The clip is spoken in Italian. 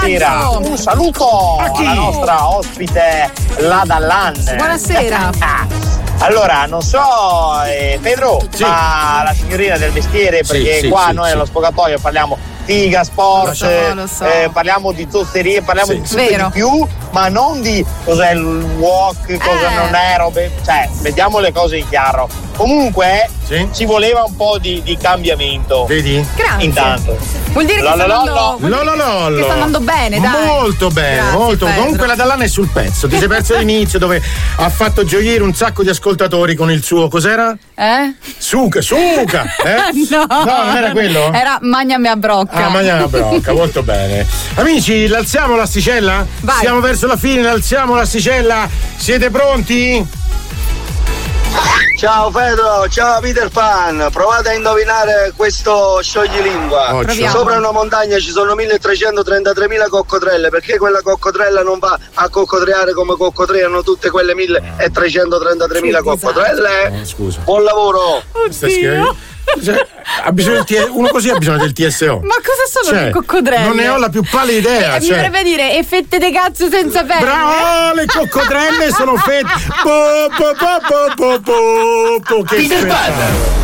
Un saluto alla nostra ospite Lada Lan. Buonasera. Allora, non so, Pedro, ma la signorina del mestiere, perché qua noi allo spogliatoio parliamo figa, sport, lo so. parliamo di zozzerie, parliamo di tutto Vero. di più, ma non di cos'è il walk, cosa non è, robe, cioè, vediamo le cose in chiaro. Comunque, ci voleva un po' di cambiamento. Vedi? Grazie. Intanto. Vuol dire che sta andando bene, dai. Molto bene, Grazie, molto. Pedro. Comunque la Dallana è sul pezzo. Ti sei perso l'inizio dove ha fatto gioire un sacco di ascoltatori con il suo cos'era? Suca, No, non era quello? Era Magnami a brocca. Ah, Magnami a brocca, molto bene. Amici, l'alziamo l'asticella? Vai. Siamo verso la fine, alziamo l'asticella. Siete pronti? Ciao Pedro, ciao Peter Pan, provate a indovinare questo scioglilingua. Sopra una montagna ci sono 1333.000 coccodrelle, perché quella coccodrella non va a coccodreare come coccodreano tutte quelle 1333.000 coccodrelle? Scusa. Buon lavoro! Ha bisogno uno così ha bisogno del TSO. Ma cosa sono le coccodrelle? Non ne ho la più pallida idea. Mi dovrebbe dire e fette de cazzo senza pelle. Bravo, le coccodrelle sono fette. Che Peter Pan.